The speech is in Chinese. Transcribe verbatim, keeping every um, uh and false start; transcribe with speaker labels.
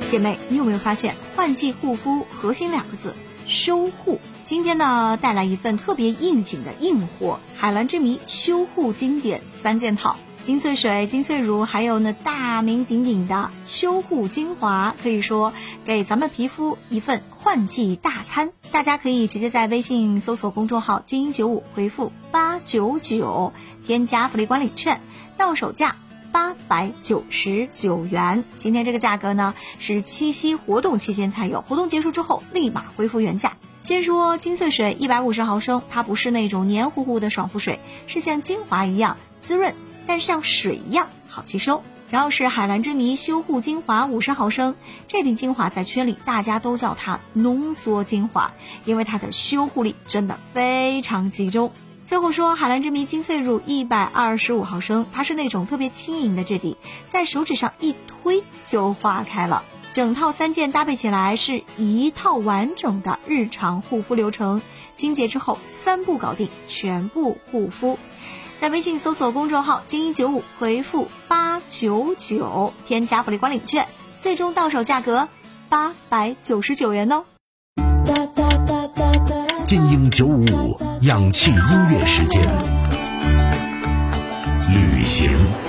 Speaker 1: 姐妹，你有没有发现换季护肤核心两个字修护？今天呢带来一份特别应景的硬货，海蓝之谜修护经典三件套，精粹水、精粹乳，还有呢大名鼎鼎的修护精华，可以说给咱们皮肤一份换季大餐。大家可以直接在微信搜索公众号精英九五回复八九九，添加福利管理券，到手价八百九十九元。今天这个价格呢是七夕活动期间才有，活动结束之后立马恢复原价。先说精粹水一百五十毫升，它不是那种黏糊糊的爽肤水，是像精华一样滋润，但像水一样好吸收。然后是海蓝之谜修护精华五十毫升，这瓶精华在圈里大家都叫它浓缩精华，因为它的修护力真的非常集中。最后说海蓝之谜精粹乳一百二十五毫升，它是那种特别轻盈的质地，在手指上一推就化开了。整套三件搭配起来是一套完整的日常护肤流程，清洁之后三步搞定全部护肤。在微信搜索公众号精英九五回复八九九，添加福利管理券，最终到手价格八百九十九元哦。
Speaker 2: 精英九五五氧气音乐时间，旅行。